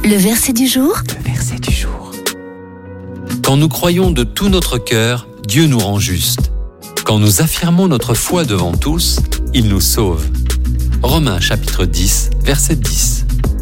Le verset du jour. Le verset du jour. Quand nous croyons de tout notre cœur, Dieu nous rend justes. Quand nous affirmons notre foi devant tous, il nous sauve. Romains chapitre 10, verset 10.